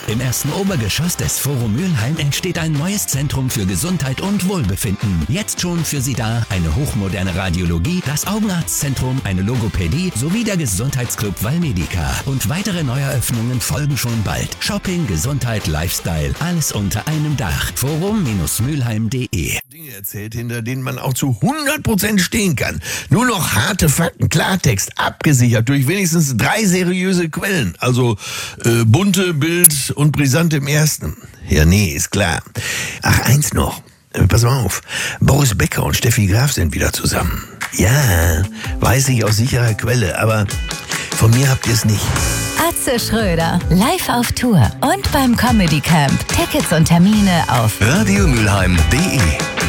Im ersten Obergeschoss des Forum Mülheim entsteht ein neues Zentrum für Gesundheit und Wohlbefinden. Jetzt schon für Sie da eine hochmoderne Radiologie, das Augenarztzentrum, eine Logopädie sowie der Gesundheitsclub Valmedica. Und weitere Neueröffnungen folgen schon bald. Shopping, Gesundheit, Lifestyle, alles unter einem Dach. Forum-mülheim.de. Dinge erzählt, hinter denen man auch zu 100% stehen kann. Nur noch harte Fakten, Klartext, abgesichert durch wenigstens 3 seriöse Quellen. Also bunte, Bild und brisant im ersten. Ja, nee, ist klar. Ach, eins noch. Pass mal auf. Boris Becker und Steffi Graf sind wieder zusammen. Ja, weiß ich aus sicherer Quelle, aber von mir habt ihr es nicht. Atze Schröder, live auf Tour und beim Comedy Camp. Tickets und Termine auf radiomülheim.de